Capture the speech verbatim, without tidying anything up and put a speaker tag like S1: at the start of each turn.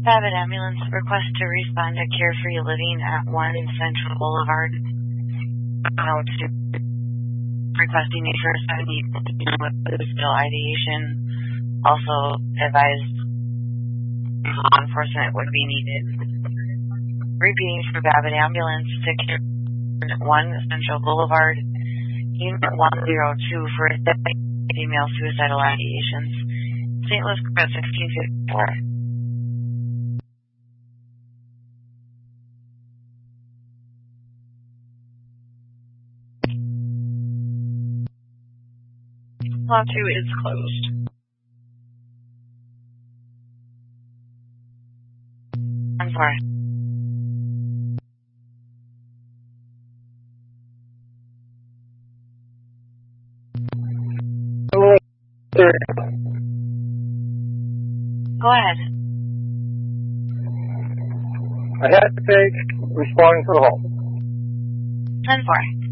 S1: Babbitt Ambulance request to respond to Carefree Living at one Central Boulevard. Out to requesting a first seventy with still ideation. Also advised law enforcement would be needed. Repeating for Babbitt Ambulance to one Central Boulevard, Unit one oh two for female suicidal ideations. Saint Louis Code sixteen fifty-four. Law two is closed. I'm sorry.
S2: Hello, sir.
S1: Go ahead.
S2: I had to take responding for the home.
S1: ten four.